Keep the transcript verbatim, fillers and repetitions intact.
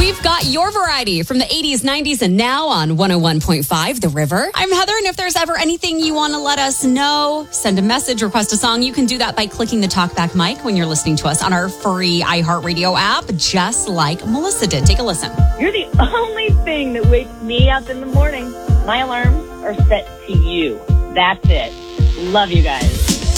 We've got your variety from the eighties, nineties, and now on one oh one point five The River. I'm Heather, and if there's ever anything you want to let us know, send a message, request a song, you can do that by clicking the talkback mic when you're listening to us on our free iHeartRadio app, just like Melissa did. Take a listen. You're the only thing that wakes me up in the morning. My alarms are set to you. That's it. Love you guys.